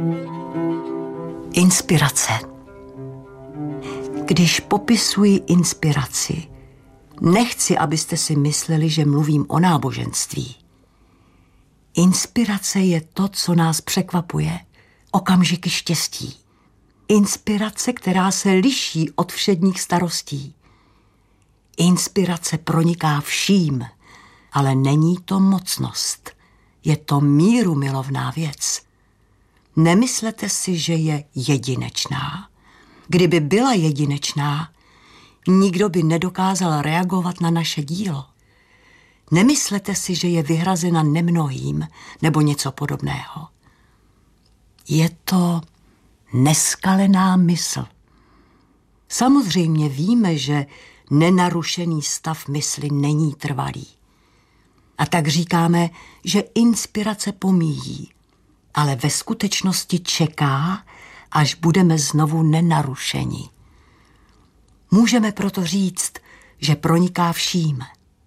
Inspirace. Když popisuji inspiraci, nechci, abyste si mysleli, že mluvím o náboženství. Inspirace je to, co nás překvapuje, okamžiky štěstí. Inspirace, která se liší od všedních starostí. Inspirace proniká vším, ale není to mocnost. Je to mírumilovná věc. Nemyslete si, že je jedinečná. Kdyby byla jedinečná, nikdo by nedokázal reagovat na naše dílo. Nemyslete si, že je vyhrazena nemnohým nebo něco podobného. Je to neskalená mysl. Samozřejmě víme, že nenarušený stav mysli není trvalý. A tak říkáme, že inspirace pomíjí, ale ve skutečnosti čeká, až budeme znovu nenarušeni. Můžeme proto říct, že proniká vším.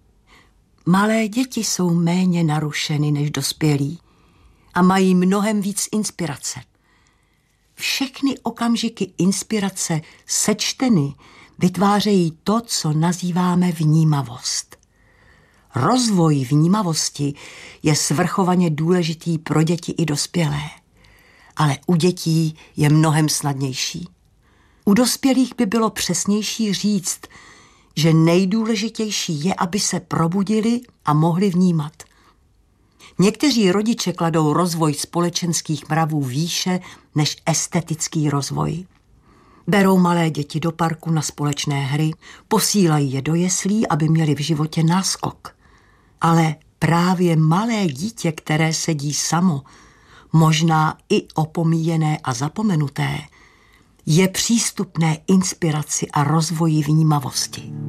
Malé děti jsou méně narušeny než dospělí a mají mnohem víc inspirace. Všechny okamžiky inspirace sečteny vytvářejí to, co nazýváme vnímavost. Rozvoj vnímavosti je svrchovaně důležitý pro děti i dospělé, ale u dětí je mnohem snadnější. U dospělých by bylo přesnější říct, že nejdůležitější je, aby se probudili a mohli vnímat. Někteří rodiče kladou rozvoj společenských mravů výše než estetický rozvoj. Berou malé děti do parku na společné hry, posílají je do jeslí, aby měli v životě náskok. Ale právě malé dítě, které sedí samo, možná i opomíjené a zapomenuté, je přístupné inspiraci a rozvoji vnímavosti.